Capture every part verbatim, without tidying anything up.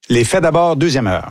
Les faits d'abord, deuxième heure.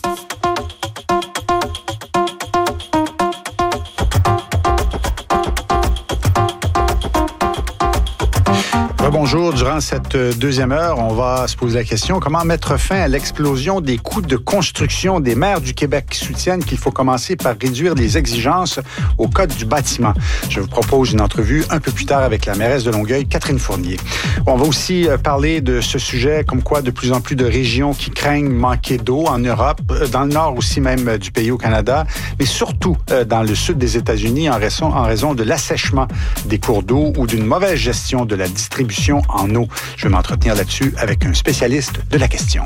Bonjour. Durant cette deuxième heure, on va se poser la question comment mettre fin à l'explosion des coûts de construction des maires du Québec qui soutiennent qu'il faut commencer par réduire les exigences au Code du bâtiment. Je vous propose une entrevue un peu plus tard avec la mairesse de Longueuil, Catherine Fournier. On va aussi parler de ce sujet, comme quoi de plus en plus de régions qui craignent manquer d'eau en Europe, dans le nord aussi même du pays au Canada, mais surtout dans le sud des États-Unis en raison, en raison de l'assèchement des cours d'eau ou d'une mauvaise gestion de la distribution en eau. Je vais m'entretenir là-dessus avec un spécialiste de la question.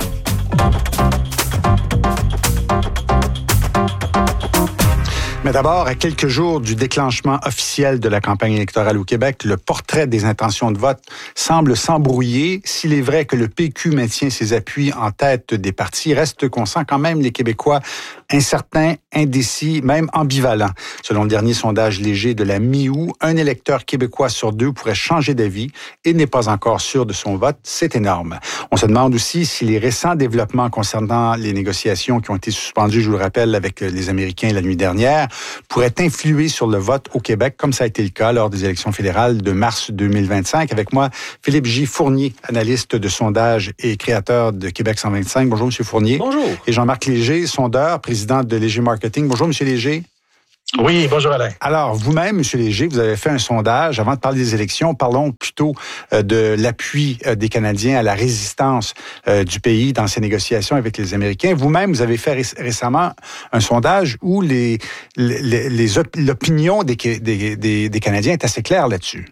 Mais d'abord, à quelques jours du déclenchement officiel de la campagne électorale au Québec, le portrait des intentions de vote semble s'embrouiller. S'il est vrai que le P Q maintient ses appuis en tête des partis, reste qu'on sent quand même les Québécois incertains, indécis, même ambivalents. Selon le dernier sondage léger de la M I O, un électeur québécois sur deux pourrait changer d'avis et n'est pas encore sûr de son vote. C'est énorme. On se demande aussi si les récents développements concernant les négociations qui ont été suspendues, je vous le rappelle, avec les Américains la nuit dernière, pourraient influer sur le vote au Québec, comme ça a été le cas lors des élections fédérales de mars deux mille vingt-cinq. Avec moi, Philippe J. Fournier, analyste de sondage et créateur de Québec cent vingt-cinq. Bonjour, M. Fournier. Bonjour. Et Jean-Marc Léger, sondeur, président de Léger Marketing. Bonjour, M. Léger. Oui, bonjour Alain. Alors, vous-même, M. Léger, vous avez fait un sondage. Avant de parler des élections, parlons plutôt euh, de l'appui euh, des Canadiens à la résistance euh, du pays dans ces négociations avec les Américains. Vous-même, vous avez fait ré- récemment un sondage où les, les, les op- l'opinion des, des, des, des Canadiens est assez claire là-dessus.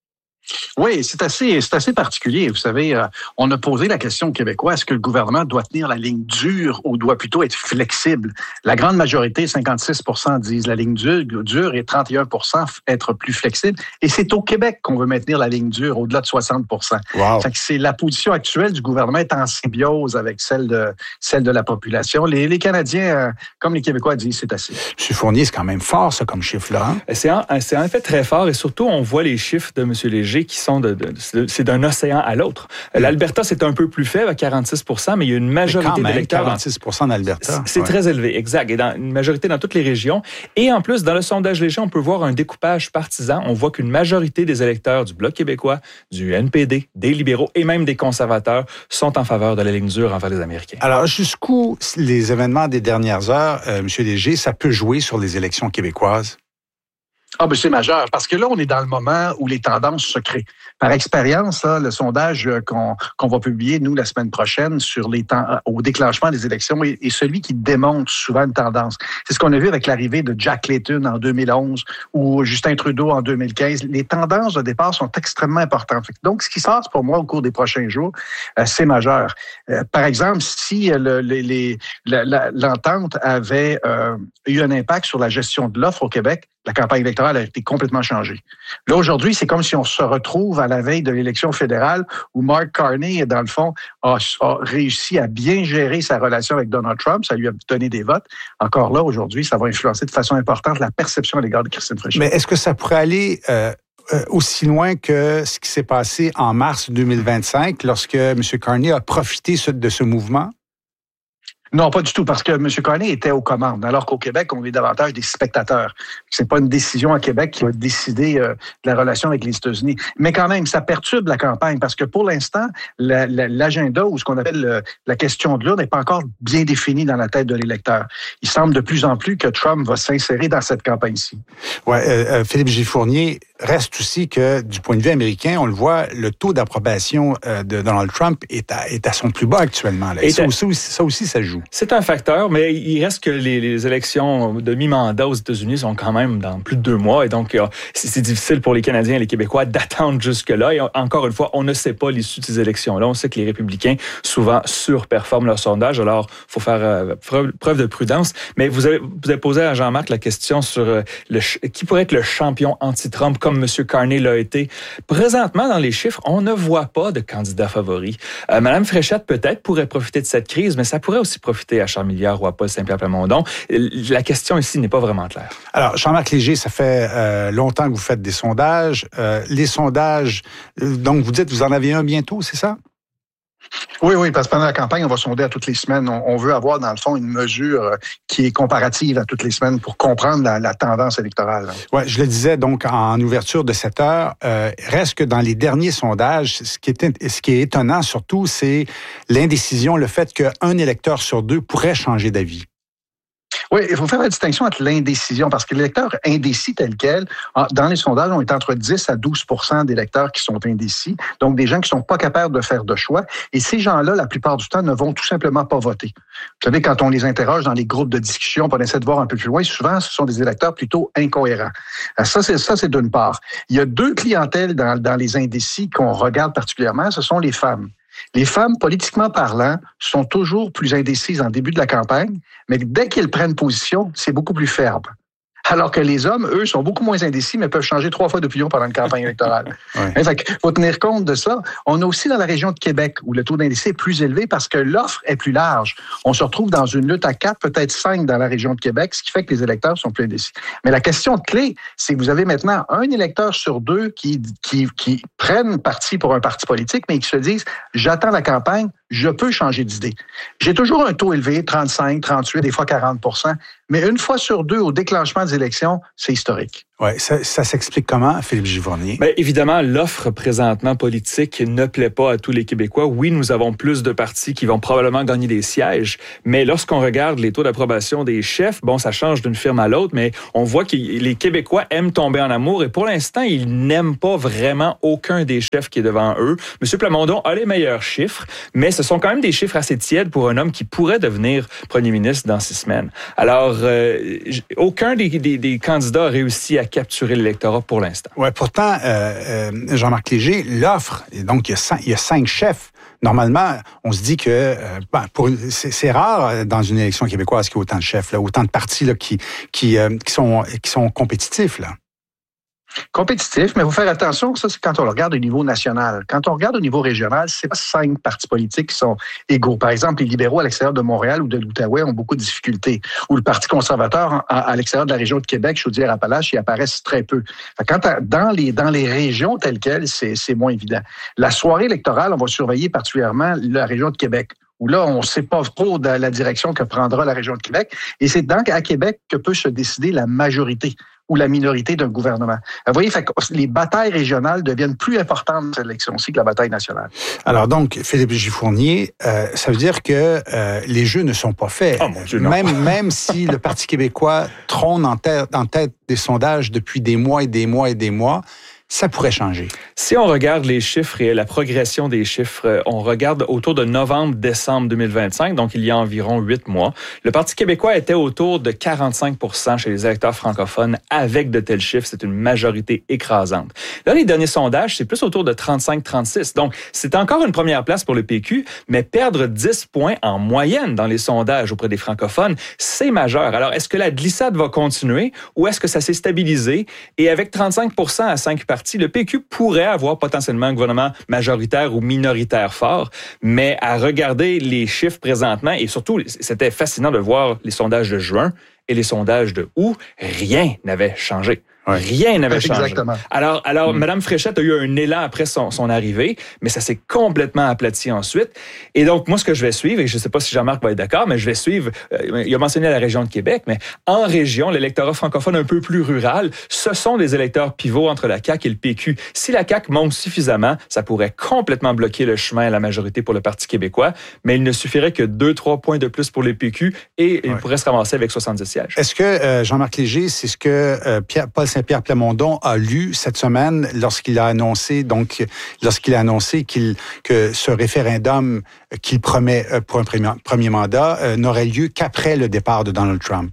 Oui, c'est assez, c'est assez particulier. Vous savez, euh, on a posé la question aux Québécois, est-ce que le gouvernement doit tenir la ligne dure ou doit plutôt être flexible? La grande majorité, cinquante-six pour cent disent la ligne dure, dure et trente et un pour cent être plus flexible. Et c'est au Québec qu'on veut maintenir la ligne dure, au-delà de soixante pour cent. Wow. C'est, c'est la position actuelle du gouvernement est en symbiose avec celle de, celle de la population. Les, les Canadiens, euh, comme les Québécois disent, c'est assez. M. Fournier, c'est quand même fort, ça, comme chiffre-là. Hein? C'est, en, c'est en effet très fort et surtout, on voit les chiffres de M. Léger qui sont de, de, c'est d'un océan à l'autre. Mmh. L'Alberta, c'est un peu plus faible, à quarante-six pour cent, mais il y a une majorité même, d'électeurs. quarante-six pour cent d'Alberta. C'est ouais. très élevé, exact. Et dans une majorité dans toutes les régions. Et en plus, dans le sondage Léger, on peut voir un découpage partisan. On voit qu'une majorité des électeurs du Bloc québécois, du N P D, des libéraux et même des conservateurs sont en faveur de la ligne dure envers les Américains. Alors, jusqu'où les événements des dernières heures, euh, M. Léger, ça peut jouer sur les élections québécoises? Ah, ben c'est majeur, parce que là, on est dans le moment où les tendances se créent. Par expérience, là, le sondage qu'on, qu'on va publier, nous, la semaine prochaine, sur les temps, au déclenchement des élections, est, est celui qui démontre souvent une tendance. C'est ce qu'on a vu avec l'arrivée de Jack Layton en deux mille onze ou Justin Trudeau en deux mille quinze. Les tendances de départ sont extrêmement importantes. Donc, ce qui se passe pour moi au cours des prochains jours, euh, c'est majeur. Euh, par exemple, si le, les, les, la, la, l'entente avait euh, eu un impact sur la gestion de l'offre au Québec, la campagne électorale a été complètement changée. Là, aujourd'hui, c'est comme si on se retrouve à la veille de l'élection fédérale où Mark Carney, dans le fond, a, a réussi à bien gérer sa relation avec Donald Trump. Ça lui a donné des votes. Encore là, aujourd'hui, ça va influencer de façon importante la perception à l'égard de Christine Freeland. Mais est-ce que ça pourrait aller euh, euh, aussi loin que ce qui s'est passé en mars deux mille vingt-cinq lorsque M. Carney a profité de ce mouvement? Non, pas du tout, parce que M. Carney était aux commandes, alors qu'au Québec, on est davantage des spectateurs. C'est pas une décision à Québec qui va décider euh, de la relation avec les États-Unis. Mais quand même, ça perturbe la campagne, parce que pour l'instant, la, la, l'agenda ou ce qu'on appelle le, la question de l'urne n'est pas encore bien définie dans la tête de l'électeur. Il semble de plus en plus que Trump va s'insérer dans cette campagne-ci. Oui, euh, Philippe J. Fournier, reste aussi que, du point de vue américain, on le voit, le taux d'approbation euh, de Donald Trump est à, est à son plus bas actuellement. Là. Et ça, à... aussi, ça aussi, ça joue. C'est un facteur, mais il reste que les, les élections de mi-mandat aux États-Unis sont quand même dans plus de deux mois. Et donc, c'est, c'est difficile pour les Canadiens et les Québécois d'attendre jusque-là. Et encore une fois, on ne sait pas l'issue de ces élections-là. On sait que les républicains, souvent, surperforment leur sondage. Alors, il faut faire euh, preuve, preuve de prudence. Mais vous avez, vous avez posé à Jean-Marc la question sur euh, le, qui pourrait être le champion anti-Trump, comme M. Carney l'a été. Présentement, dans les chiffres, on ne voit pas de candidat favori. Euh, Mme Fréchette, peut-être, pourrait profiter de cette crise, mais ça pourrait aussi profiter à Charles Milliard ou à Paul Saint-Pierre Plamondon. La question ici n'est pas vraiment claire. Alors, Jean-Marc Léger, ça fait euh, longtemps que vous faites des sondages. Euh, les sondages, euh, donc vous dites, vous en avez un bientôt, c'est ça? Oui, oui, parce que pendant la campagne, on va sonder à toutes les semaines. On, on veut avoir, dans le fond, une mesure qui est comparative à toutes les semaines pour comprendre la, la tendance électorale. Oui, je le disais donc en ouverture de cette heure, euh, reste que dans les derniers sondages, ce qui est, ce qui est étonnant surtout, c'est l'indécision, le fait qu'un électeur sur deux pourrait changer d'avis. Oui, il faut faire la distinction entre l'indécision, parce que l'électeur indécis tel quel, dans les sondages, on est entre dix à douze pour cent d'électeurs qui sont indécis, donc des gens qui ne sont pas capables de faire de choix. Et ces gens-là, la plupart du temps, ne vont tout simplement pas voter. Vous savez, quand on les interroge dans les groupes de discussion, on essaie de voir un peu plus loin, souvent, ce sont des électeurs plutôt incohérents. Ça, c'est, ça, c'est d'une part. Il y a deux clientèles dans, dans les indécis qu'on regarde particulièrement, ce sont les femmes. Les femmes, politiquement parlant, sont toujours plus indécises en début de la campagne, mais dès qu'elles prennent position, c'est beaucoup plus ferme. Alors que les hommes, eux, sont beaucoup moins indécis, mais peuvent changer trois fois d'opinion pendant une campagne électorale. Ouais. Fait qu'il faut tenir compte de ça. On a aussi dans la région de Québec, où le taux d'indécis est plus élevé parce que l'offre est plus large. On se retrouve dans une lutte à quatre, peut-être cinq dans la région de Québec, ce qui fait que les électeurs sont plus indécis. Mais la question clé, c'est que vous avez maintenant un électeur sur deux qui, qui, qui prennent parti pour un parti politique, mais qui se disent, j'attends la campagne, je peux changer d'idée. J'ai toujours un taux élevé, trente-cinq, trente-huit, des fois quarante pour cent, mais une fois sur deux, au déclenchement des élections, c'est historique. Oui, ça, ça s'explique comment, Philippe Gifournier? Bien, évidemment, l'offre présentement politique ne plaît pas à tous les Québécois. Oui, nous avons plus de partis qui vont probablement gagner des sièges, mais lorsqu'on regarde les taux d'approbation des chefs, bon, ça change d'une firme à l'autre, mais on voit que les Québécois aiment tomber en amour et pour l'instant, ils n'aiment pas vraiment aucun des chefs qui est devant eux. M. Plamondon a les meilleurs chiffres, mais ce sont quand même des chiffres assez tièdes pour un homme qui pourrait devenir premier ministre dans six semaines. Alors, euh, aucun des, des, des candidats a réussi à capturer l'électorat pour l'instant. Oui, pourtant, euh, euh, Jean-Marc Léger, l'offre, donc il y a cinq, il y a cinq chefs. Normalement, on se dit que euh, ben, pour, c'est, c'est rare dans une élection québécoise qu'il y ait autant de chefs, là, autant de partis là, qui, qui, euh, qui, sont, qui sont compétitifs, là. Compétitif, mais il faut faire attention, ça c'est quand on le regarde au niveau national. Quand on regarde au niveau régional, c'est pas cinq partis politiques qui sont égaux. Par exemple, les libéraux à l'extérieur de Montréal ou de l'Outaouais ont beaucoup de difficultés. Ou le Parti conservateur à, à l'extérieur de la région de Québec, Chaudière-Appalaches, ils apparaissent très peu. Quand dans les dans les régions telles quelles, c'est, c'est moins évident. La soirée électorale, on va surveiller particulièrement la région de Québec, où là, on ne sait pas trop de la direction que prendra la région de Québec. Et c'est donc à Québec que peut se décider la majorité ou la minorité d'un gouvernement. Vous voyez, fait que les batailles régionales deviennent plus importantes dans cette élection-ci que la bataille nationale. Alors donc, Philippe Gifournier, euh, ça veut dire que euh, les jeux ne sont pas faits. Oh mon Dieu, non. Même, même si le Parti québécois trône en tête, en tête des sondages depuis des mois et des mois et des mois, ça pourrait changer. Si on regarde les chiffres et la progression des chiffres, on regarde autour de novembre-décembre deux mille vingt-cinq, donc il y a environ huit mois, le Parti québécois était autour de quarante-cinq pour cent chez les électeurs francophones avec de tels chiffres. C'est une majorité écrasante. Là, les derniers sondages, c'est plus autour de trente-cinq à trente-six. Donc, c'est encore une première place pour le P Q, mais perdre dix points en moyenne dans les sondages auprès des francophones, c'est majeur. Alors, est-ce que la glissade va continuer ou est-ce que ça s'est stabilisé? Et avec trente-cinq pour cent à cinq partis, le P Q pourrait avoir potentiellement un gouvernement majoritaire ou minoritaire fort, mais à regarder les chiffres présentement, et surtout, c'était fascinant de voir les sondages de juin et les sondages de août, rien n'avait changé. Ouais. Rien n'avait changé. Exactement. Alors, alors mmh. Mme Fréchette a eu un élan après son, son arrivée, mais ça s'est complètement aplati ensuite. Et donc, moi, ce que je vais suivre, et je ne sais pas si Jean-Marc va être d'accord, mais je vais suivre, euh, il a mentionné la région de Québec, mais en région, l'électorat francophone un peu plus rural, ce sont des électeurs pivots entre la C A Q et le P Q. Si la C A Q monte suffisamment, ça pourrait complètement bloquer le chemin à la majorité pour le Parti québécois, mais il ne suffirait que deux, trois points de plus pour le P Q et ouais. il pourrait se ramasser avec soixante-dix sièges. Est-ce que, euh, Jean-Marc Léger, c'est ce que euh, Pierre, Paul Saint-Pierre Plamondon a lu cette semaine lorsqu'il a annoncé, donc, lorsqu'il a annoncé qu'il, que ce référendum qu'il promet pour un premier, premier mandat euh, n'aurait lieu qu'après le départ de Donald Trump?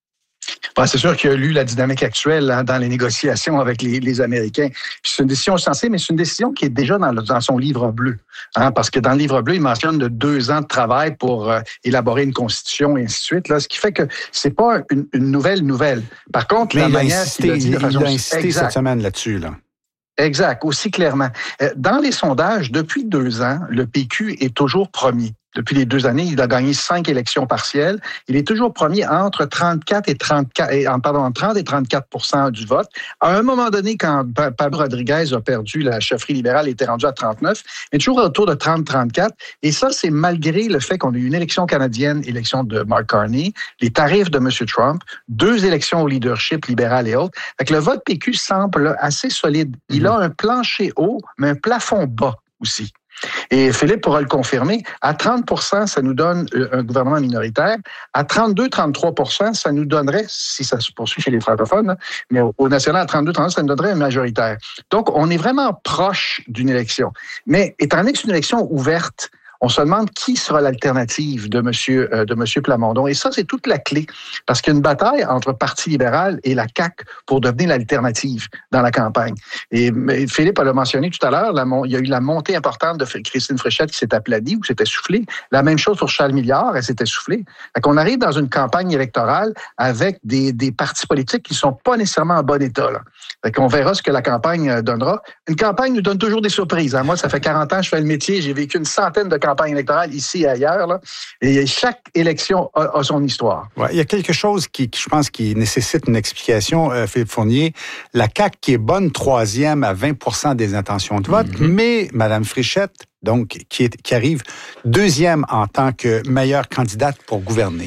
Bon, c'est sûr qu'il a lu la dynamique actuelle hein, dans les négociations avec les, les Américains. Puis c'est une décision sensée, mais c'est une décision qui est déjà dans, le, dans son livre bleu. Hein, parce que dans le livre bleu, il mentionne de deux ans de travail pour euh, élaborer une constitution et ainsi de suite. Là, ce qui fait que c'est pas une, une nouvelle nouvelle. Par contre, mais la il manière a insisté, qu'il a dit de il, façon... il a insisté exact. cette semaine là-dessus, là. Exact, aussi clairement. Dans les sondages, depuis deux ans, le P Q est toujours premier. Depuis les deux années, il a gagné cinq élections partielles. Il est toujours premier entre trente-quatre et trente-quatre, et, pardon, entre trente et trente-quatre pour cent du vote. À un moment donné, quand Pablo Rodriguez a perdu, la chefferie libérale était rendue à trente-neuf, mais toujours autour de trente à trente-quatre. Et ça, c'est malgré le fait qu'on a eu une élection canadienne, élection de Mark Carney, les tarifs de M. Trump, deux élections au leadership libéral et autres. Fait que le vote P Q semble là, assez solide. Il a un plancher haut, mais un plafond bas aussi. Et Philippe pourra le confirmer, à trente pour cent, ça nous donne un gouvernement minoritaire. À trente-deux à trente-trois pour cent, ça nous donnerait, si ça se poursuit chez les francophones, mais au national, à trente-deux à trente-trois, ça nous donnerait un majoritaire. Donc, on est vraiment proche d'une élection. Mais étant donné que c'est une élection ouverte, on se demande qui sera l'alternative de Monsieur euh, de Monsieur Plamondon. Et ça, c'est toute la clé, parce qu'il y a une bataille entre Parti libéral et la C A Q pour devenir l'alternative dans la campagne. Et Philippe l'a mentionné tout à l'heure, la, il y a eu la montée importante de Christine Fréchette qui s'est aplanie ou s'était soufflée. La même chose pour Charles Milliard, elle s'était soufflée. Fait qu'on arrive dans une campagne électorale avec des, des partis politiques qui sont pas nécessairement en bon état. Là. Fait qu'on verra ce que la campagne donnera. Une campagne nous donne toujours des surprises. Hein. Moi, ça fait quarante ans que je fais le métier, j'ai vécu une centaine de campagnes campagne électorale ici et ailleurs. Là. Et chaque élection a, a son histoire. Ouais, il y a quelque chose qui, qui, je pense, qui nécessite une explication, euh, Philippe Fournier. La C A Q qui est bonne troisième à vingt pour cent des intentions de vote, mm-hmm. mais Mme Fréchette, donc, qui, est, qui arrive deuxième en tant que meilleure candidate pour gouverner.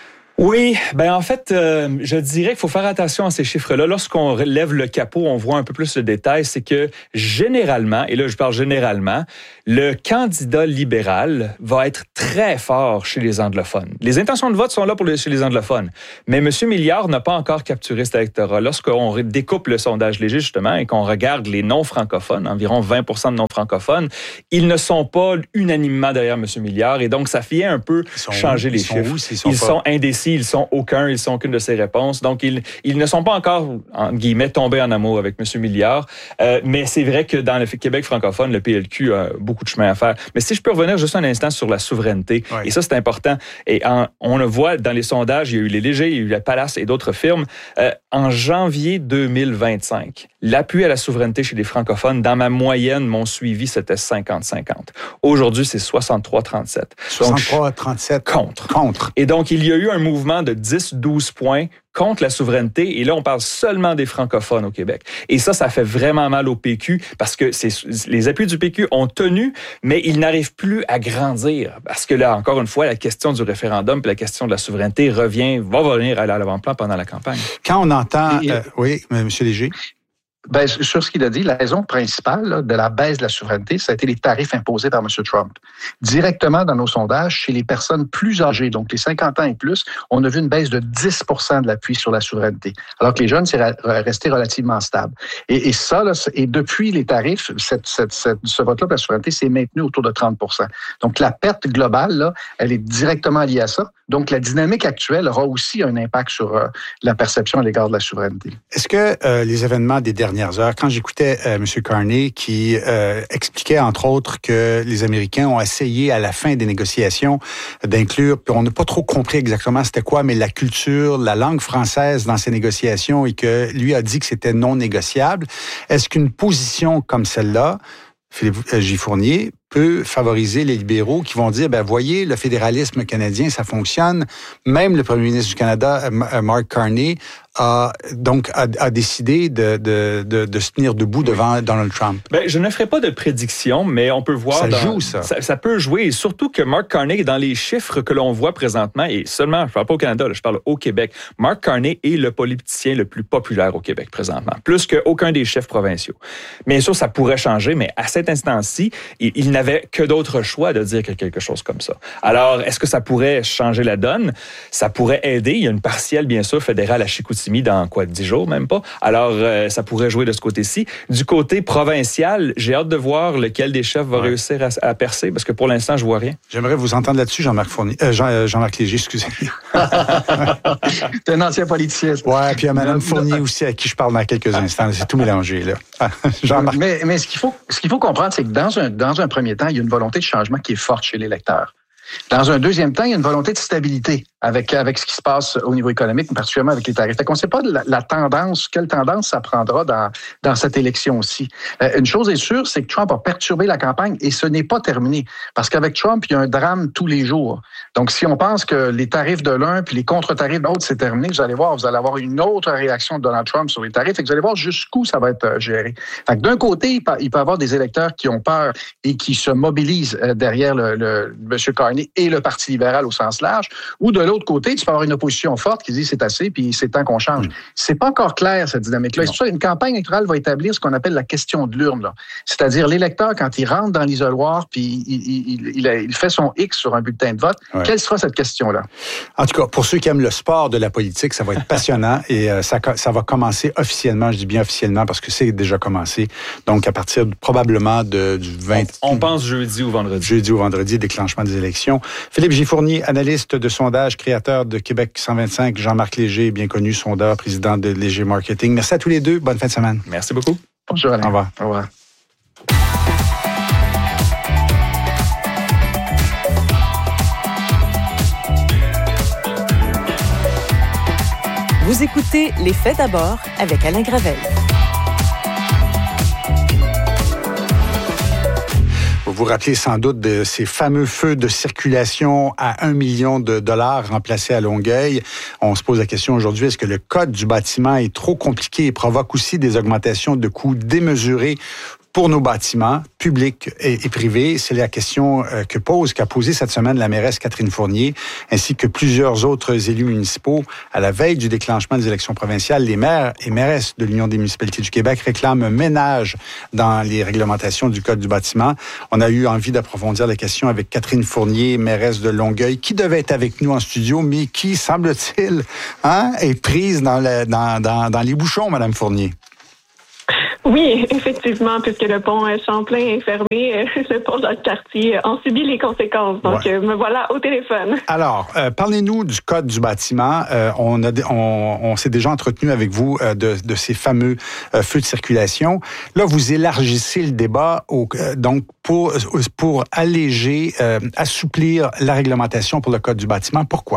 Oui, ben en fait, euh, je dirais qu'il faut faire attention à ces chiffres-là. Lorsqu'on lève le capot, on voit un peu plus de détails. C'est que généralement, et là je parle généralement, le candidat libéral va être très fort chez les anglophones. Les intentions de vote sont là pour les, chez les anglophones. Mais M. Milliard n'a pas encore capturé cet électorat. Lorsqu'on découpe le sondage léger, justement, et qu'on regarde les non-francophones, environ vingt pour cent de non-francophones, ils ne sont pas unanimement derrière M. Milliard. Et donc, ça fait un peu changer les chiffres. Où, ils sont, ils sont indécis. Ils sont aucun, ils sont aucune de ces réponses. Donc, ils, ils ne sont pas encore, en guillemets, tombés en amour avec M. Milliard. Euh, mais c'est vrai que dans le Québec francophone, le P L Q a beaucoup de chemin à faire. Mais si je peux revenir juste un instant sur la souveraineté, oui. Et ça, c'est important. Et en, on le voit dans les sondages, il y a eu les Légers, il y a eu la Palace et d'autres firmes. Euh, en janvier deux mille vingt-cinq, l'appui à la souveraineté chez les francophones, dans ma moyenne, mon suivi, c'était cinquante cinquante. Aujourd'hui, c'est soixante-trois trente-sept. soixante-trois trente-sept. Contre. Contre. Et donc, il y a eu un mouvement de dix douze points contre la souveraineté. Et là, on parle seulement des francophones au Québec. Et ça, ça fait vraiment mal au P Q parce que c'est, les appuis du P Q ont tenu, mais ils n'arrivent plus à grandir. Parce que là, encore une fois, la question du référendum puis la question de la souveraineté revient, va revenir à l'avant-plan pendant la campagne. Quand on entend... Et, euh, oui, M. Léger. Ben, sur ce qu'il a dit, la raison principale là, de la baisse de la souveraineté, ça a été les tarifs imposés par M. Trump. Directement dans nos sondages, chez les personnes plus âgées, donc les cinquante ans et plus, on a vu une baisse de dix pour cent de l'appui sur la souveraineté, alors que les jeunes, c'est resté relativement stable. Et, et ça, là, et depuis les tarifs, cette, cette, cette, ce vote-là pour la souveraineté s'est maintenu autour de trente pour cent. Donc, la perte globale, là, elle est directement liée à ça. Donc, la dynamique actuelle aura aussi un impact sur euh, la perception à l'égard de la souveraineté. Est-ce que euh, les événements des dernières heures, quand j'écoutais euh, M. Carney qui euh, expliquait, entre autres, que les Américains ont essayé à la fin des négociations d'inclure, puis on n'a pas trop compris exactement c'était quoi, mais la culture, la langue française dans ces négociations et que lui a dit que c'était non négociable, est-ce qu'une position comme celle-là, Philippe J. Fournier, peut favoriser les libéraux qui vont dire, ben voyez, le fédéralisme canadien, ça fonctionne. Même le premier ministre du Canada, Mark Carney, a donc a, a décidé de, de, de, de se tenir debout devant Donald Trump. Ben, je ne ferai pas de prédiction, mais on peut voir... Ça dans, joue, ça. ça. Ça peut jouer, et surtout que Mark Carney, dans les chiffres que l'on voit présentement, et seulement, je ne parle pas au Canada, là, je parle au Québec, Mark Carney est le politicien le plus populaire au Québec présentement, plus qu'aucun des chefs provinciaux. Bien sûr, ça pourrait changer, mais à cet instant-ci, il, il n'avait que d'autres choix de dire quelque chose comme ça. Alors, est-ce que ça pourrait changer la donne? Ça pourrait aider. Il y a une partielle, bien sûr, fédérale à Chicoutimi dans quoi, dix jours, même pas. Alors, euh, ça pourrait jouer de ce côté-ci. Du côté provincial, j'ai hâte de voir lequel des chefs va ouais. réussir à, à percer, parce que pour l'instant, je vois rien. J'aimerais vous entendre là-dessus, Jean-Marc Fournier. Euh, Jean, Jean-Marc Léger, excusez. T'es un ancien politicien. Ouais, puis il y a Mme Fournier aussi, à qui je parle dans quelques instants. C'est tout mélangé, là. Jean-Marc. Mais, mais ce qu'il faut, ce qu'il faut comprendre, c'est que dans un, dans un premier temps, il y a une volonté de changement qui est forte chez l'électeur. Dans un deuxième temps, il y a une volonté de stabilité. avec, avec ce qui se passe au niveau économique, particulièrement avec les tarifs. Fait qu'on ne sait pas la, la tendance, quelle tendance ça prendra dans, dans cette élection aussi. Euh, une chose est sûre, c'est que Trump a perturbé la campagne et ce n'est pas terminé. Parce qu'avec Trump, il y a un drame tous les jours. Donc, si on pense que les tarifs de l'un puis les contre-tarifs de l'autre, c'est terminé, vous allez voir, vous allez avoir une autre réaction de Donald Trump sur les tarifs et vous allez voir jusqu'où ça va être géré. Fait que d'un côté, il peut, il peut y avoir des électeurs qui ont peur et qui se mobilisent derrière le, le M. Carney et le Parti libéral au sens large, ou de l'autre côté, tu peux avoir une opposition forte qui dit c'est assez puis c'est temps qu'on change. Mmh. C'est pas encore clair, cette dynamique-là. Et c'est pour ça qu'une campagne électorale va établir ce qu'on appelle la question de l'urne. Là. C'est-à-dire l'électeur, quand il rentre dans l'isoloir puis il, il, il, il fait son X sur un bulletin de vote, ouais. Quelle sera cette question-là? En tout cas, pour ceux qui aiment le sport de la politique, ça va être passionnant et euh, ça, ça va commencer officiellement, je dis bien officiellement parce que c'est déjà commencé, donc à partir de, probablement de, du vingt... On, on pense jeudi ou vendredi. Jeudi ou vendredi, déclenchement des élections. Philippe Gifournier, analyste de sondage, créateur de Québec cent vingt-cinq, Jean-Marc Léger, bien connu, sondeur, président de Léger Marketing. Merci à tous les deux. Bonne fin de semaine. Merci beaucoup. Bonjour, Alain. Au revoir. Au revoir. Vous écoutez Les Faits d'abord avec Alain Gravel. Vous vous rappelez sans doute de ces fameux feux de circulation à un million de dollars remplacés à Longueuil. On se pose la question aujourd'hui, est-ce que le code du bâtiment est trop compliqué et provoque aussi des augmentations de coûts démesurées pour nos bâtiments publics et, et privés? C'est la question euh, que pose, qu'a posée cette semaine la mairesse Catherine Fournier, ainsi que plusieurs autres élus municipaux. À la veille du déclenchement des élections provinciales, les maires et mairesses de l'Union des municipalités du Québec réclament un ménage dans les réglementations du Code du bâtiment. On a eu envie d'approfondir la question avec Catherine Fournier, mairesse de Longueuil, qui devait être avec nous en studio, mais qui, semble-t-il, hein, est prise dans, le, dans, dans, dans les bouchons, Madame Fournier. Oui, effectivement, puisque le pont Champlain est fermé, le pont dans le quartier en subit les conséquences. Donc, ouais. Me voilà au téléphone. Alors, euh, parlez-nous du Code du bâtiment. Euh, on, a, on, on s'est déjà entretenu avec vous euh, de, de ces fameux euh, feux de circulation. Là, vous élargissez le débat au, euh, donc pour, pour alléger, euh, assouplir la réglementation pour le Code du bâtiment. Pourquoi?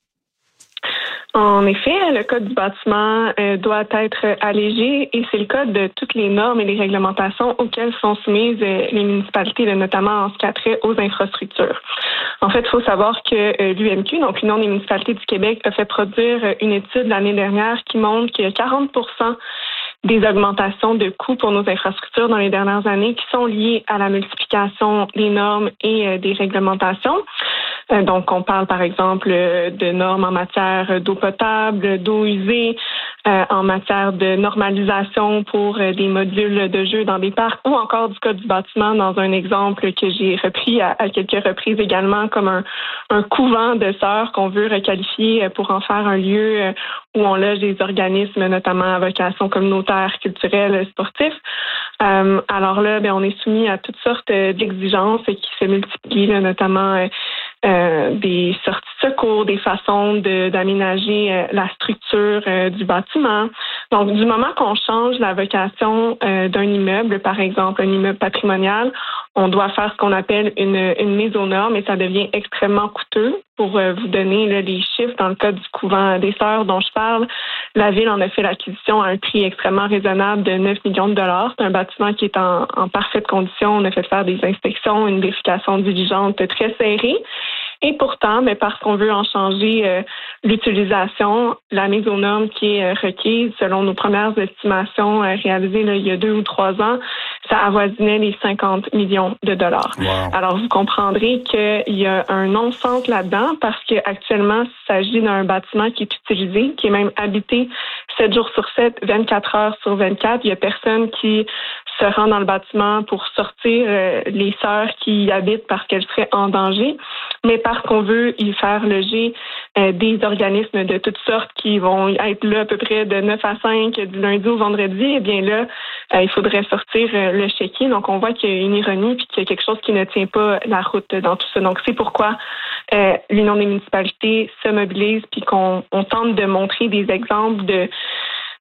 En effet, le Code du bâtiment euh, doit être allégé et c'est le cas de toutes les normes et les réglementations auxquelles sont soumises euh, les municipalités, là, notamment en ce qui a trait aux infrastructures. En fait, il faut savoir que euh, l'U M Q, donc l'Union des municipalités du Québec, a fait produire une étude l'année dernière qui montre qu'il y a quarante pour cent des augmentations de coûts pour nos infrastructures dans les dernières années qui sont liées à la multiplication des normes et euh, des réglementations. Euh, donc, on parle par exemple de normes en matière d'eau potable, d'eau usée, euh, en matière de normalisation pour euh, des modules de jeu dans des parcs ou encore du Code du bâtiment dans un exemple que j'ai repris à, à quelques reprises également comme un, un couvent de sœurs qu'on veut requalifier pour en faire un lieu où on loge des organismes, notamment à vocation communautaire, culturelle, sportif. Euh, alors là, ben, on est soumis à toutes sortes d'exigences qui se multiplient, là, notamment euh, euh, des sorties de secours, des façons de, d'aménager euh, la structure euh, du bâtiment. Donc, du moment qu'on change la vocation euh, d'un immeuble, par exemple un immeuble patrimonial, on doit faire ce qu'on appelle une, une mise aux normes et ça devient extrêmement coûteux. Pour euh, vous donner là, les chiffres dans le cas du couvent des Sœurs dont je parle, la Ville en a fait l'acquisition à un prix extrêmement raisonnable de neuf millions de dollars. C'est un bâtiment qui est en, en parfaite condition. On a fait faire des inspections, une vérification diligente très serrée. Et pourtant, mais parce qu'on veut en changer euh, l'utilisation, la mise aux normes qui est euh, requise, selon nos premières estimations euh, réalisées là, il y a deux ou trois ans, ça avoisinait les cinquante millions de dollars. Wow. Alors, vous comprendrez qu'il y a un non-sens là-dedans parce qu'actuellement, il s'agit d'un bâtiment qui est utilisé, qui est même habité sept jours sur sept, vingt-quatre heures sur vingt-quatre. Il y a personne qui se rend dans le bâtiment pour sortir euh, les sœurs qui y habitent parce qu'elles seraient en danger, mais parce qu'on veut y faire loger euh, des organismes de toutes sortes qui vont être là à peu près de neuf à cinq du lundi au vendredi, eh bien là, euh, il faudrait sortir euh, le chéquier. Donc, on voit qu'il y a une ironie puis qu'il y a quelque chose qui ne tient pas la route dans tout ça. Donc, c'est pourquoi euh, l'Union des municipalités se mobilise puis qu'on on tente de montrer des exemples de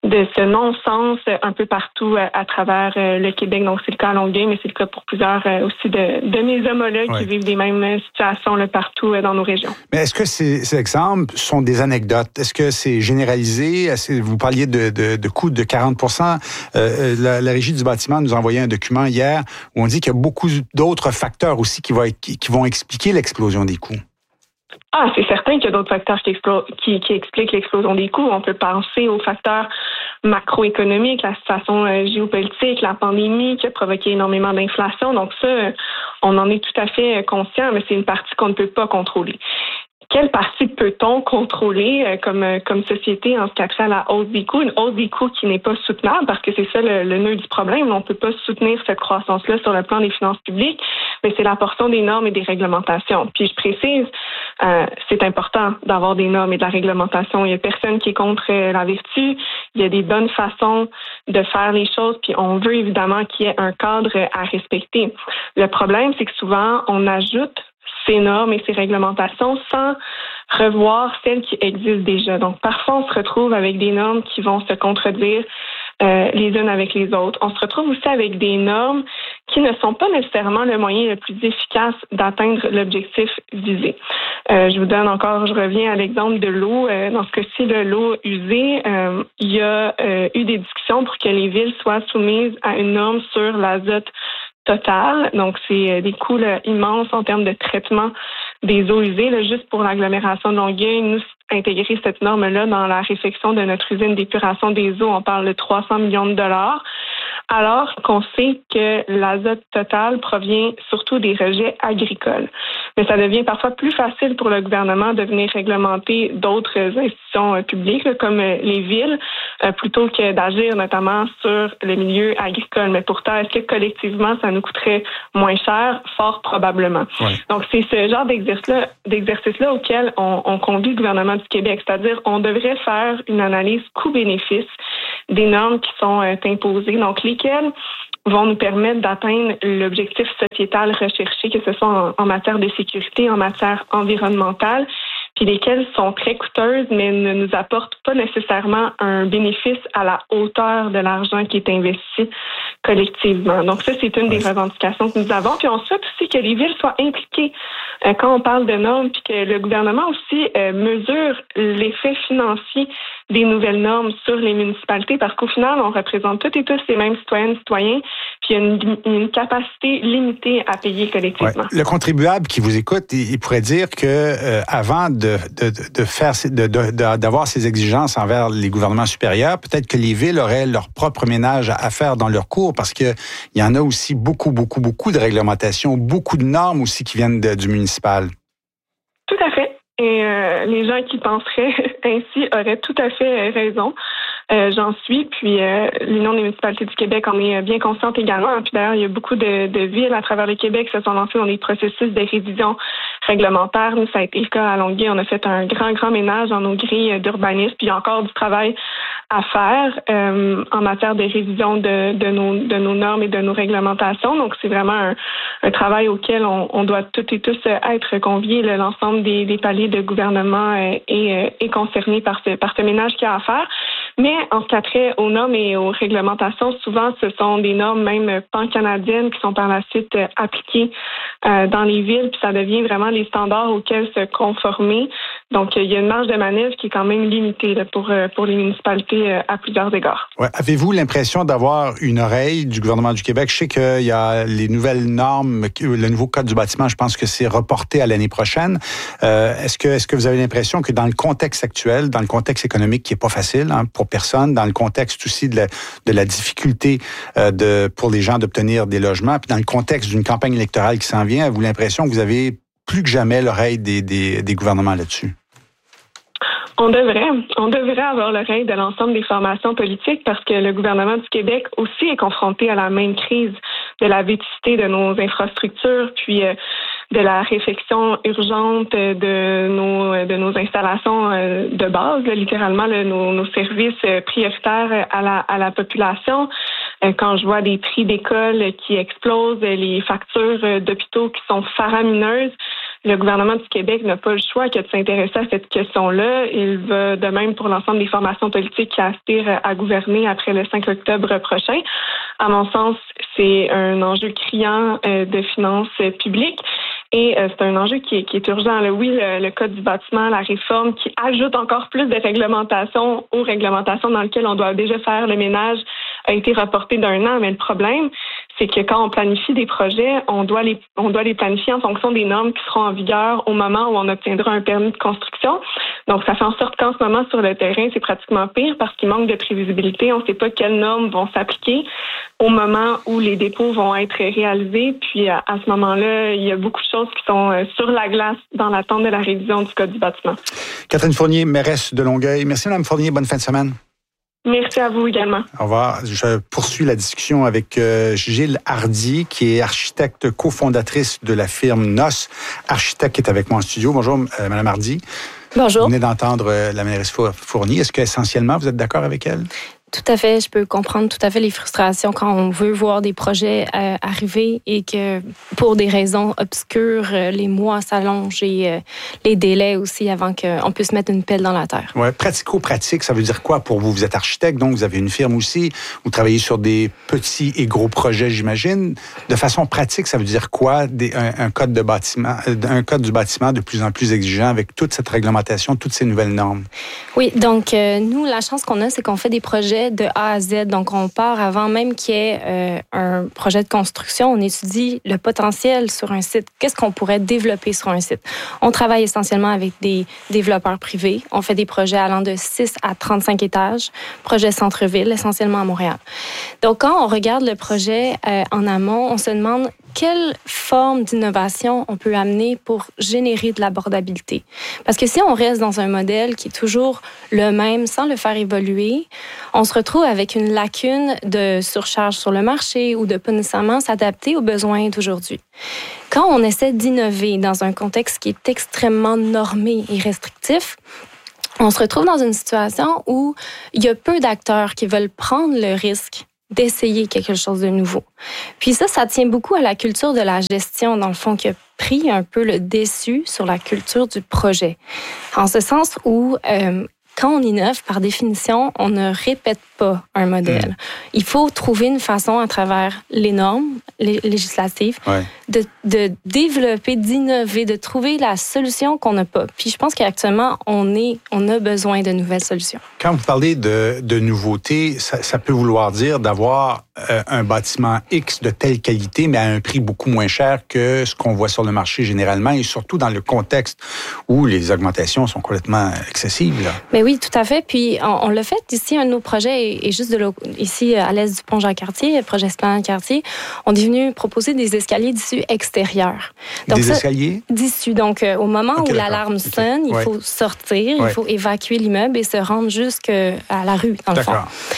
de ce non-sens un peu partout à, à travers le Québec. Donc, c'est le cas à Longueuil, mais c'est le cas pour plusieurs aussi de, de mes homologues ouais. qui vivent les mêmes situations là, partout dans nos régions. Mais est-ce que ces, ces exemples sont des anecdotes? Est-ce que c'est généralisé? Est-ce que vous parliez de, de, de coûts de quarante pour cent. Euh, la, la Régie du bâtiment nous a envoyé un document hier où on dit qu'il y a beaucoup d'autres facteurs aussi qui, va, qui, qui vont expliquer l'explosion des coûts. Ah, c'est certain qu'il y a d'autres facteurs qui, explo- qui, qui expliquent l'explosion des coûts. On peut penser aux facteurs macroéconomiques, la situation euh, géopolitique, la pandémie qui a provoqué énormément d'inflation. Donc ça, on en est tout à fait conscient, mais c'est une partie qu'on ne peut pas contrôler. Quelle partie peut-on contrôler euh, comme, euh, comme société en ce qui a trait à la hausse des coûts? Une hausse des coûts qui n'est pas soutenable parce que c'est ça le, le nœud du problème. On ne peut pas soutenir cette croissance-là sur le plan des finances publiques, mais c'est la portion des normes et des réglementations. Puis je précise, euh, c'est important d'avoir des normes et de la réglementation. Il n'y a personne qui est contre euh, la vertu. Il y a des bonnes façons de faire les choses, puis on veut évidemment qu'il y ait un cadre à respecter. Le problème, c'est que souvent, on ajoute ces normes et ces réglementations sans revoir celles qui existent déjà. Donc, parfois, on se retrouve avec des normes qui vont se contredire euh, les unes avec les autres. On se retrouve aussi avec des normes qui ne sont pas nécessairement le moyen le plus efficace d'atteindre l'objectif visé. Euh, je vous donne encore, je reviens à l'exemple de l'eau. Euh, dans ce cas-ci, de l'eau usée, euh, il y a euh, eu des discussions pour que les villes soient soumises à une norme sur l'azote total. Donc, c'est des coûts là, immenses en termes de traitement des eaux usées. Là, juste pour l'agglomération de Longueuil, nous, intégrer cette norme-là dans la réfection de notre usine d'épuration des eaux, on parle de trois cents millions de dollars, alors qu'on sait que l'azote total provient surtout des rejets agricoles. Mais ça devient parfois plus facile pour le gouvernement de venir réglementer d'autres institutions euh, publiques, là, comme euh, les villes, euh, plutôt que d'agir notamment sur le milieu agricole. Mais pourtant, est-ce que collectivement, ça nous coûterait moins cher? Fort probablement. Ouais. Donc, c'est ce genre d'exercice-là, d'exercice-là auquel on, on convie le gouvernement du Québec, c'est-à-dire on devrait faire une analyse coût-bénéfice des normes qui sont euh, imposées, donc lesquelles vont nous permettre d'atteindre l'objectif sociétal recherché, que ce soit en, en matière de sécurité, en matière environnementale, puis lesquelles sont très coûteuses, mais ne nous apportent pas nécessairement un bénéfice à la hauteur de l'argent qui est investi collectivement. Donc ça, c'est une des revendications que nous avons. Puis on souhaite aussi que les villes soient impliquées euh, quand on parle de normes, puis que le gouvernement aussi euh, mesure l'effet financier des nouvelles normes sur les municipalités, parce qu'au final, on représente toutes et tous les mêmes citoyennes, citoyens, puis il y a une, une capacité limitée à payer collectivement. Ouais. Le contribuable qui vous écoute, il, il pourrait dire que euh, avant de, de, de faire, de, de, d'avoir ces exigences envers les gouvernements supérieurs, peut-être que les villes auraient leur propre ménage à faire dans leur cours, parce que il y en a aussi beaucoup, beaucoup, beaucoup de réglementations, beaucoup de normes aussi qui viennent de, du municipal. Tout à fait. Et euh, les gens qui penseraient ainsi auraient tout à fait raison. Euh, j'en suis. Puis euh, l'Union des municipalités du Québec en est bien consciente également. Puis d'ailleurs, il y a beaucoup de, de villes à travers le Québec qui se sont lancées dans des processus de révision réglementaire. Nous, ça a été le cas à Longueuil. On a fait un grand, grand ménage dans nos grilles d'urbanisme. Puis il y a encore du travail à faire euh, en matière de révision de, de, nos, de nos normes et de nos réglementations. Donc, c'est vraiment un, un travail auquel on, on doit toutes et tous être conviés. Là, l'ensemble des, des paliers de gouvernement est, est, est concerné par ce, par ce ménage qu'il y a à faire. Mais en ce qui a trait aux normes et aux réglementations, souvent, ce sont des normes même pan-canadiennes qui sont par la suite appliquées euh, dans les villes, puis ça devient vraiment les standards auxquels se conformer. Donc, il y a une marge de manœuvre qui est quand même limitée là, pour, pour les municipalités à plusieurs égards. Ouais. Avez-vous l'impression d'avoir une oreille du gouvernement du Québec? Je sais qu'il y a les nouvelles normes, le nouveau code du bâtiment, je pense que c'est reporté à l'année prochaine. Euh, est-ce que, est-ce que vous avez l'impression que dans le contexte actuel, dans le contexte économique qui est pas facile hein, pour personne, dans le contexte aussi de la, de la difficulté euh, de, pour les gens d'obtenir des logements, puis dans le contexte d'une campagne électorale qui s'en vient, avez-vous l'impression que vous avez plus que jamais l'oreille des, des, des gouvernements là-dessus? On devrait. On devrait avoir l'oreille de l'ensemble des formations politiques parce que le gouvernement du Québec aussi est confronté à la même crise de la vétusté de nos infrastructures, puis euh, de la réfection urgente de nos de nos installations de base, là, littéralement là, nos, nos services prioritaires à la à la population. Quand je vois des prix d'école qui explosent, les factures d'hôpitaux qui sont faramineuses, le gouvernement du Québec n'a pas le choix que de s'intéresser à cette question-là. Il va de même pour l'ensemble des formations politiques qui aspirent à gouverner après le cinq octobre prochain. À mon sens, c'est un enjeu criant euh, de finances publiques. Et euh, c'est un enjeu qui est, qui est urgent. Là. Oui, le, le Code du bâtiment, la réforme qui ajoute encore plus de réglementation aux réglementations dans lesquelles on doit déjà faire le ménage a été reporté d'un an. Mais le problème, c'est que quand on planifie des projets, on doit les on doit les planifier en fonction des normes qui seront en vigueur au moment où on obtiendra un permis de construction. Donc, ça fait en sorte qu'en ce moment, sur le terrain, c'est pratiquement pire parce qu'il manque de prévisibilité. On ne sait pas quelles normes vont s'appliquer au moment où les dépôts vont être réalisés. Puis, à, à ce moment-là, il y a beaucoup de choses qui sont euh, sur la glace dans l'attente de la révision du Code du bâtiment. Catherine Fournier, mairesse de Longueuil. Merci, Mme Fournier. Bonne fin de semaine. Merci à vous également. Au revoir. Je poursuis la discussion avec euh, Gilles Hardy, qui est architecte cofondatrice de la firme N O S, architecte qui est avec moi en studio. Bonjour, euh, Mme Hardy. Bonjour. Vous venez d'entendre euh, la mairesse Fournier. Est-ce qu'essentiellement, vous êtes d'accord avec elle? Tout à fait. Je peux comprendre tout à fait les frustrations quand on veut voir des projets euh, arriver et que pour des raisons obscures, euh, les mois s'allongent et euh, les délais aussi avant qu'on puisse mettre une pelle dans la terre. Oui, pratico-pratique, ça veut dire quoi pour vous? Vous êtes architecte, donc vous avez une firme aussi. Vous travaillez sur des petits et gros projets, j'imagine. De façon pratique, ça veut dire quoi? Des, un, un code de bâtiment, un code du bâtiment de plus en plus exigeant avec toute cette réglementation, toutes ces nouvelles normes. Oui, donc euh, nous, la chance qu'on a, c'est qu'on fait des projets de A à Z. Donc, on part avant même qu'il y ait euh, un projet de construction. On étudie le potentiel sur un site. Qu'est-ce qu'on pourrait développer sur un site? On travaille essentiellement avec des développeurs privés. On fait des projets allant de six à trente-cinq étages. Projet centre-ville, essentiellement à Montréal. Donc, quand on regarde le projet euh, en amont, on se demande quelle forme d'innovation on peut amener pour générer de l'abordabilité. Parce que si on reste dans un modèle qui est toujours le même sans le faire évoluer, on se retrouve avec une lacune de surcharge sur le marché ou de pas nécessairement s'adapter aux besoins d'aujourd'hui. Quand on essaie d'innover dans un contexte qui est extrêmement normé et restrictif, on se retrouve dans une situation où il y a peu d'acteurs qui veulent prendre le risque d'essayer quelque chose de nouveau. Puis ça, ça tient beaucoup à la culture de la gestion, dans le fond, qui a pris un peu le dessus sur la culture du projet. En ce sens où, euh, quand on innove, par définition, on ne répète pas un modèle. Mmh. Il faut trouver une façon, à travers les normes les législatives, ouais. de, de développer, d'innover, de trouver la solution qu'on n'a pas. Puis je pense qu'actuellement, on, est, on a besoin de nouvelles solutions. Quand vous parlez de, de nouveautés, ça, ça peut vouloir dire d'avoir euh, un bâtiment X de telle qualité, mais à un prix beaucoup moins cher que ce qu'on voit sur le marché généralement, et surtout dans le contexte où les augmentations sont complètement excessives. Là. Mais oui, tout à fait. Puis on, on l'a fait ici, un de nos projets est, est juste de ici à l'est du pont Jacques-Cartier, le projet Esplanade-Cartier. On est venu proposer des escaliers d'issue extérieurs. Donc, des ça, escaliers? D'issue. Donc, euh, au moment okay, où l'alarme okay. sonne, il ouais. faut sortir, ouais. il faut évacuer l'immeuble et se rendre jusqu'à la rue, dans le fond.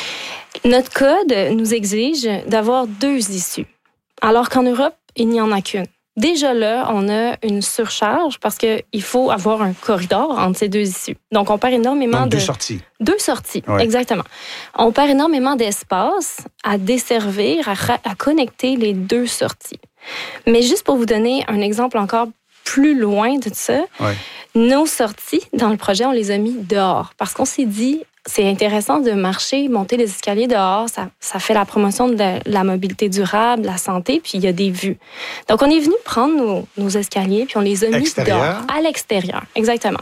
Notre code nous exige d'avoir deux issues, alors qu'en Europe, il n'y en a qu'une. Déjà là, on a une surcharge parce qu'il faut avoir un corridor entre ces deux issues. Donc, on perd énormément Donc, de... deux sorties. Deux sorties, ouais. exactement. On perd énormément d'espace à desservir, à, ra- à connecter les deux sorties. Mais juste pour vous donner un exemple encore plus loin de ça, ouais. nos sorties dans le projet, on les a mis dehors parce qu'on s'est dit... C'est intéressant de marcher, monter les escaliers dehors. Ça, ça fait la promotion de la, la mobilité durable, la santé, puis il y a des vues. Donc, on est venu prendre nos, nos escaliers, puis on les a mis extérieur. dehors, à l'extérieur. Exactement.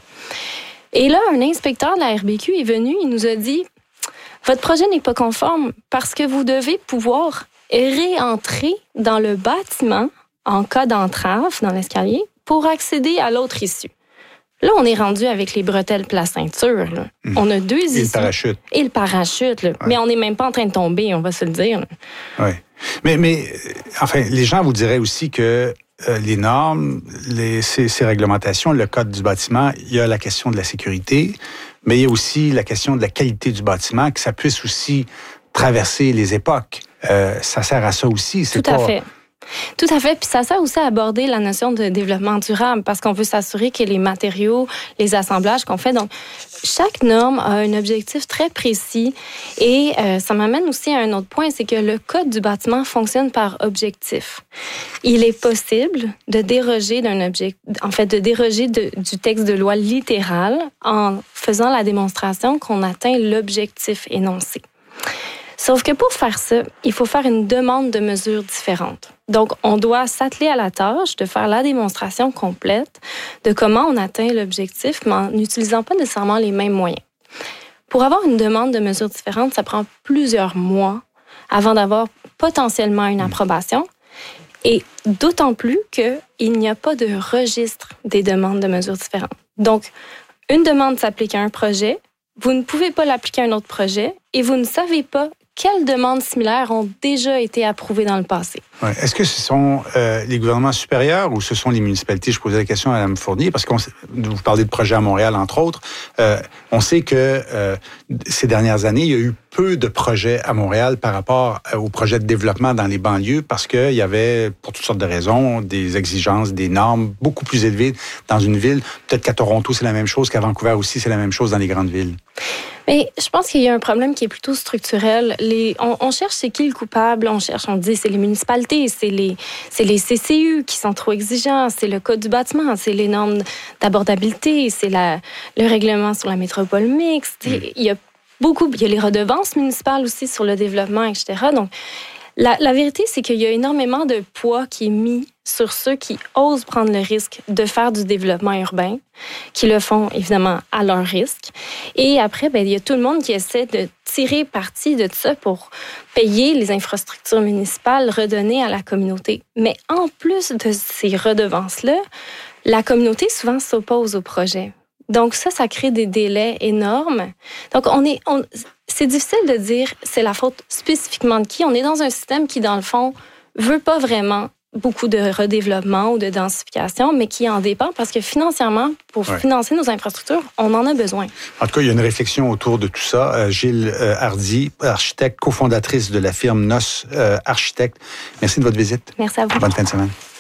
Et là, un inspecteur de la R B Q est venu, il nous a dit « Votre projet n'est pas conforme parce que vous devez pouvoir réentrer dans le bâtiment en cas d'entrave dans l'escalier pour accéder à l'autre issue. » Là, on est rendu avec les bretelles plat ceinture. Là. Mmh. On a deux issues. Et le parachute. Et le parachute. Là. Ouais. Mais on n'est même pas en train de tomber, on va se le dire. Oui. Mais, mais, enfin, les gens vous diraient aussi que euh, les normes, les, ces, ces réglementations, le code du bâtiment, il y a la question de la sécurité, mais il y a aussi la question de la qualité du bâtiment, que ça puisse aussi traverser les époques. Euh, ça sert à ça aussi. C'est Tout à pas... fait. Tout à fait. Puis ça sert aussi à aborder la notion de développement durable parce qu'on veut s'assurer que les matériaux, les assemblages qu'on fait, donc chaque norme a un objectif très précis et euh, ça m'amène aussi à un autre point, c'est que le code du bâtiment fonctionne par objectif. Il est possible de déroger d'un objectif, en fait, de déroger de, du texte de loi littéral en faisant la démonstration qu'on atteint l'objectif énoncé. Sauf que pour faire ça, il faut faire une demande de mesures différentes. Donc, on doit s'atteler à la tâche de faire la démonstration complète de comment on atteint l'objectif, mais en n'utilisant pas nécessairement les mêmes moyens. Pour avoir une demande de mesures différentes, ça prend plusieurs mois avant d'avoir potentiellement une approbation, et d'autant plus qu'il n'y a pas de registre des demandes de mesures différentes. Donc, une demande s'applique à un projet, vous ne pouvez pas l'appliquer à un autre projet, et vous ne savez pas quelles demandes similaires ont déjà été approuvées dans le passé. Ouais. Est-ce que ce sont euh, les gouvernements supérieurs ou ce sont les municipalités? Je posais la question à Mme Fournier parce que vous parlez de projets à Montréal, entre autres. Euh, on sait que euh, ces dernières années, il y a eu peu de projets à Montréal par rapport aux projets de développement dans les banlieues parce qu'il y avait, pour toutes sortes de raisons, des exigences, des normes beaucoup plus élevées dans une ville. Peut-être qu'à Toronto, c'est la même chose, qu'à Vancouver aussi, c'est la même chose dans les grandes villes. Mais je pense qu'il y a un problème qui est plutôt structurel. Les, on, on cherche c'est qui le coupable, on cherche, on dit c'est les municipalités, c'est les, c'est les C C U qui sont trop exigeants, c'est le code du bâtiment, c'est les normes d'abordabilité, c'est la, le règlement sur la métropole mixte. Mm. Il y a beaucoup, il y a les redevances municipales aussi sur le développement, et cetera. Donc, la, la vérité, c'est qu'il y a énormément de poids qui est mis sur ceux qui osent prendre le risque de faire du développement urbain, qui le font évidemment à leur risque. Et après, ben, il y a tout le monde qui essaie de tirer parti de ça pour payer les infrastructures municipales redonnées à la communauté. Mais en plus de ces redevances-là, la communauté souvent s'oppose au projet. Donc ça, ça crée des délais énormes. Donc on est, on, c'est difficile de dire c'est la faute spécifiquement de qui. On est dans un système qui, dans le fond, veut pas vraiment beaucoup de redéveloppement ou de densification, mais qui en dépend parce que financièrement, pour ouais. financer nos infrastructures, on en a besoin. En tout cas, il y a une réflexion autour de tout ça. Euh, Gilles euh, Hardy, architecte, cofondatrice de la firme Nos euh, Architectes. Merci de votre visite. Merci à vous. Bonne fin de semaine.